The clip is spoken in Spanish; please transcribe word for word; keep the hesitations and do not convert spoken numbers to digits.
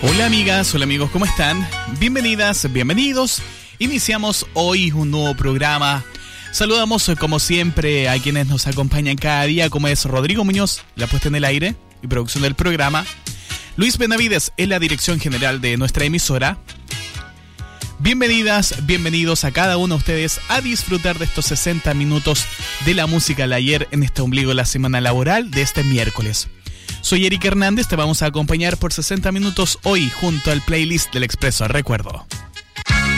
Hola amigas, hola amigos, ¿cómo están? Bienvenidas, bienvenidos. Iniciamos hoy un nuevo programa. Saludamos como siempre a quienes nos acompañan cada día, como es Rodrigo Muñoz, la puesta en el aire y producción del programa. Luis Benavides en la dirección general de nuestra emisora. Bienvenidas, bienvenidos a cada uno de ustedes a disfrutar de estos sesenta minutos de la música del ayer en este ombligo de la semana laboral de este miércoles. Soy Eric Hernández, te vamos a acompañar por sesenta minutos hoy junto al playlist del Expreso Recuerdo.